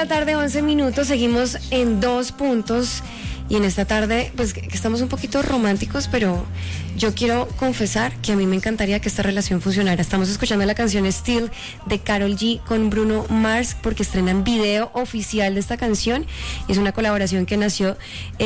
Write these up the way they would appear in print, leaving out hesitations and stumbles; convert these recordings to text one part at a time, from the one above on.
la tarde, 11 minutos, seguimos en 2 puntos y en esta tarde, pues que estamos un poquito románticos, pero yo quiero confesar que a mí me encantaría que esta relación funcionara. Estamos escuchando la canción Still de Karol G con Bruno Mars porque estrenan video oficial de esta canción. Es una colaboración que nació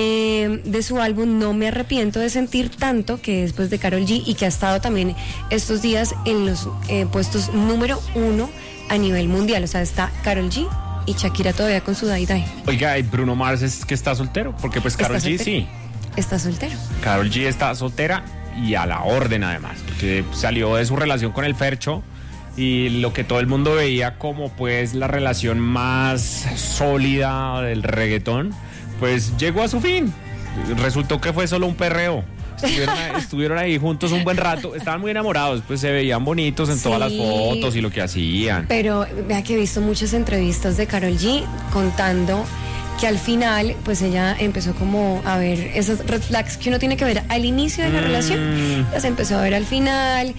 de su álbum No Me Arrepiento de Sentir Tanto, que es pues de Karol G y que ha estado también estos días en los puestos número 1 a nivel mundial. O sea, está Karol G y Shakira todavía con su Dai Dai. Oiga, ¿y Bruno Mars es que está soltero? Porque pues Karol G sí. Está soltero. Karol G está soltera y a la orden además, porque salió de su relación con el Fercho y lo que todo el mundo veía como pues la relación más sólida del reggaetón, pues llegó a su fin. Resultó que fue solo un perreo. Estuvieron ahí juntos un buen rato, estaban muy enamorados, pues se veían bonitos en todas las fotos y lo que hacían. Pero vea que he visto muchas entrevistas de Karol G contando que al final, pues ella empezó como a ver esos red flags que uno tiene que ver al inicio de la relación, las empezó a ver al final.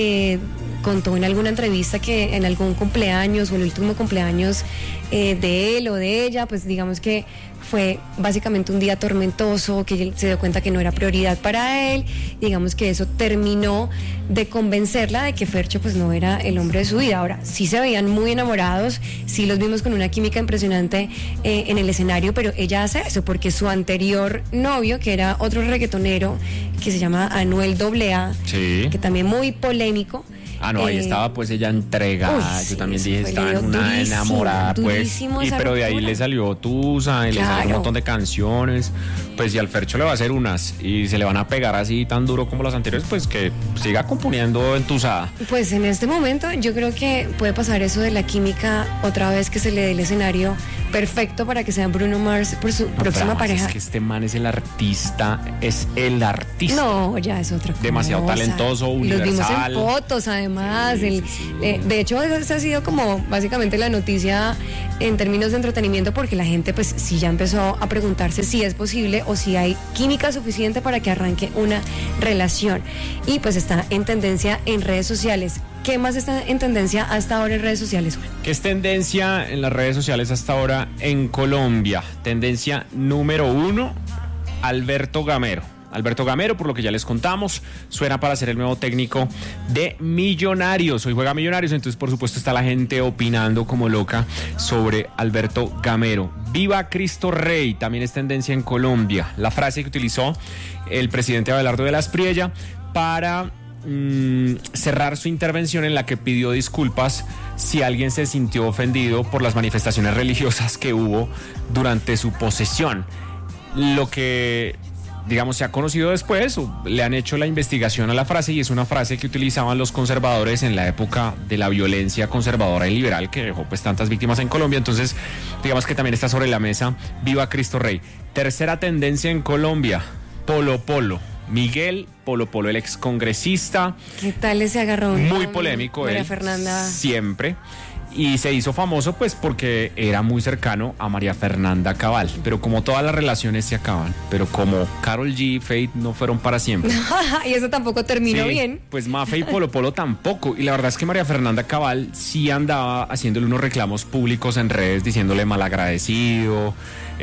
Contó en alguna entrevista que en algún cumpleaños o el último cumpleaños de él o de ella, pues digamos que fue básicamente un día tormentoso, que él se dio cuenta que no era prioridad para él. Digamos que eso terminó de convencerla de que Fercho pues no era el hombre de su vida. Ahora, sí se veían muy enamorados, sí los vimos con una química impresionante en el escenario, pero ella hace eso porque su anterior novio, que era otro reggaetonero que se llama Anuel AA, sí, que también muy polémico. Ahí estaba pues ella entregada. Sí, yo también dije, estaba en una enamorada pues, pero de ahí le salió Tusa y le salió un montón de canciones, pues y al Fercho le va a hacer unas y se le van a pegar así tan duro como las anteriores, pues que siga componiendo entusada. Pues en este momento yo creo que puede pasar eso de la química otra vez, que se le dé el escenario perfecto para que sea Bruno Mars por su próxima pareja. Es que este man es el artista. No, ya es otra cosa. Demasiado talentoso, universal. Los vimos en fotos además. Sí. De hecho, esa ha sido como básicamente la noticia en términos de entretenimiento, porque la gente pues sí ya empezó a preguntarse si es posible o si hay química suficiente para que arranque una relación. Y pues está en tendencia en redes sociales. ¿Qué más está en tendencia hasta ahora en redes sociales, Juan? ¿Qué es tendencia en las redes sociales hasta ahora en Colombia? Tendencia número 1, Alberto Gamero. Alberto Gamero, por lo que ya les contamos, suena para ser el nuevo técnico de Millonarios. Hoy juega Millonarios, entonces por supuesto está la gente opinando como loca sobre Alberto Gamero. Viva Cristo Rey, también es tendencia en Colombia. La frase que utilizó el presidente Abelardo de la Espriella para cerrar su intervención, en la que pidió disculpas si alguien se sintió ofendido por las manifestaciones religiosas que hubo durante su posesión. Lo que digamos se ha conocido después, le han hecho la investigación a la frase, y es una frase que utilizaban los conservadores en la época de la violencia conservadora y liberal que dejó pues tantas víctimas en Colombia. Entonces digamos que también está sobre la mesa Viva Cristo Rey. Tercera tendencia en Colombia, Polo Polo. Miguel Polo Polo, el excongresista. ¿Qué tal ese agarrón? Muy polémico, María Fernanda. Siempre. Y se hizo famoso pues porque era muy cercano a María Fernanda Cabal. Pero como todas las relaciones se acaban, pero como Karol G y Fate no fueron para siempre. Y eso tampoco terminó bien. Pues Mafe y Polo Polo tampoco. Y la verdad es que María Fernanda Cabal sí andaba haciéndole unos reclamos públicos en redes, diciéndole malagradecido,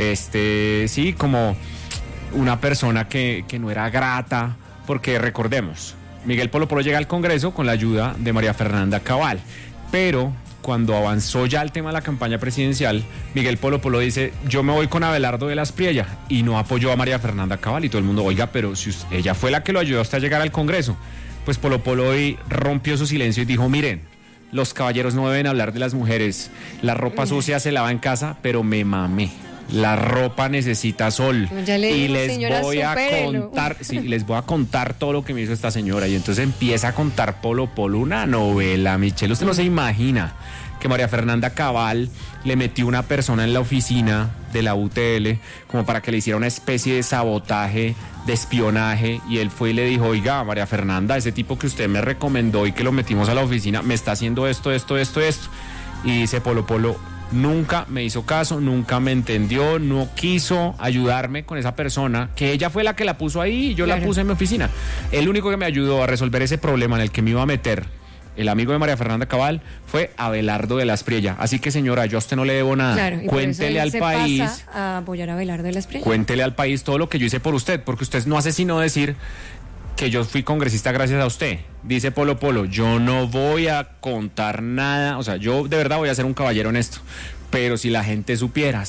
sí, como una persona que no era grata, porque recordemos, Miguel Polo Polo llega al Congreso con la ayuda de María Fernanda Cabal, pero cuando avanzó ya el tema de la campaña presidencial, Miguel Polo Polo dice, yo me voy con Abelardo de la Espriella, y no apoyó a María Fernanda Cabal, y todo el mundo, oiga, pero si ella fue la que lo ayudó hasta llegar al Congreso. Pues Polo Polo hoy rompió su silencio y dijo, miren, los caballeros no deben hablar de las mujeres, la ropa sucia se lava en casa, pero me mamé. La ropa necesita sol. Y les voy a contar, les voy a contar todo lo que me hizo esta señora. Y entonces empieza a contar Polo Polo una novela, Michelle. Usted no se imagina que María Fernanda Cabal le metió una persona en la oficina de la UTL como para que le hiciera una especie de sabotaje, de espionaje, y él fue y le dijo, oiga, María Fernanda, ese tipo que usted me recomendó y que lo metimos a la oficina, me está haciendo esto. Y dice Polo Polo, nunca me hizo caso, nunca me entendió, no quiso ayudarme con esa persona, que ella fue la que la puso ahí y yo la puse en mi oficina. El único que me ayudó a resolver ese problema en el que me iba a meter el amigo de María Fernanda Cabal, fue Abelardo de la Espriella. Así que, señora, yo a usted no le debo nada. Claro, y cuéntele al país. Pasa a apoyar a Abelardo de la Espriella. Cuéntele al país todo lo que yo hice por usted, porque usted no hace sino decir que yo fui congresista gracias a usted. Dice Polo Polo, yo no voy a contar nada, o sea, yo de verdad voy a ser un caballero en esto, pero si la gente supiera,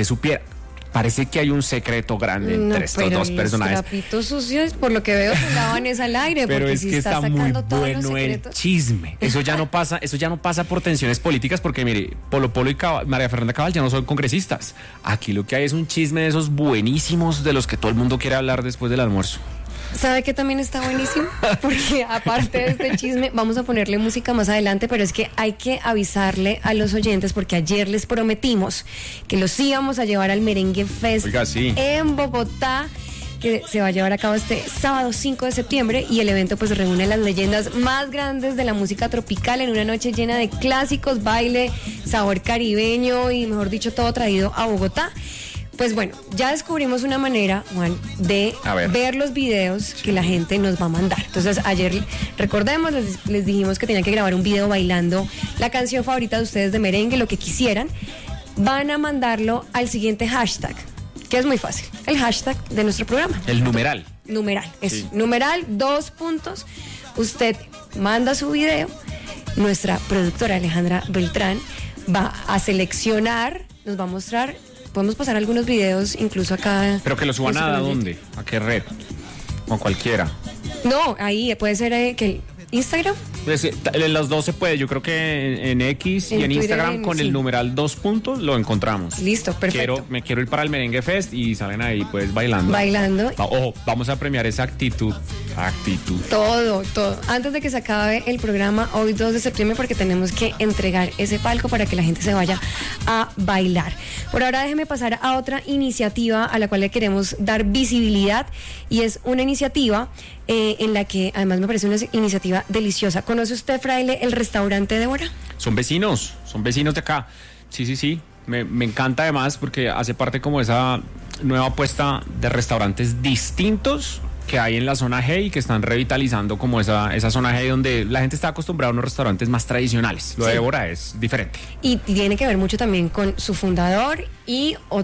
parece que hay un secreto grande entre estos dos personajes. Los trapitos sucios, por lo que veo, se lavan es al aire. Pero porque es si que está muy bueno el chisme. Eso ya no pasa por tensiones políticas, porque mire, Polo Polo y María Fernanda Cabal ya no son congresistas. Aquí lo que hay es un chisme de esos buenísimos de los que todo el mundo quiere hablar después del almuerzo. ¿Sabe qué también está buenísimo? Porque aparte de este chisme, vamos a ponerle música más adelante, pero es que hay que avisarle a los oyentes, porque ayer les prometimos que los íbamos a llevar al Merengue Fest. Oiga, sí. En Bogotá, que se va a llevar a cabo este sábado 5 de septiembre, y el evento pues reúne las leyendas más grandes de la música tropical en una noche llena de clásicos, baile, sabor caribeño y, mejor dicho, todo traído a Bogotá. Pues bueno, ya descubrimos una manera, Juan, de ver los videos que la gente nos va a mandar. Entonces, ayer, recordemos, les dijimos que tenían que grabar un video bailando la canción favorita de ustedes de merengue, lo que quisieran. Van a mandarlo al siguiente hashtag, que es muy fácil. El hashtag de nuestro programa. El numeral. Numeral, eso. Sí. Numeral, 2 puntos. Usted manda su video. Nuestra productora Alejandra Beltrán va a seleccionar, nos va a mostrar. Podemos pasar algunos videos incluso acá. Pero que lo suban a dónde, a qué red, o a cualquiera. No, ahí puede ser que el Instagram. Pues, los dos se puede, yo creo que en X y en Twitter, Instagram con sí. el numeral 2 puntos lo encontramos. Listo, perfecto. Me quiero ir para el Merengue Fest y salen ahí pues bailando. Ojo, vamos a premiar esa actitud. Todo. Antes de que se acabe el programa, hoy 2 de septiembre, porque tenemos que entregar ese palco para que la gente se vaya a bailar. Por ahora déjeme pasar a otra iniciativa a la cual le queremos dar visibilidad, y es una iniciativa en la que además me parece una iniciativa deliciosa. ¿Conoce usted, Fraile, el restaurante Débora? Son vecinos de acá. Sí. Me encanta además porque hace parte como esa nueva apuesta de restaurantes distintos que hay en la zona G y que están revitalizando como esa zona G donde la gente está acostumbrada a unos restaurantes más tradicionales. Lo de Débora es diferente. Y tiene que ver mucho también con su fundador y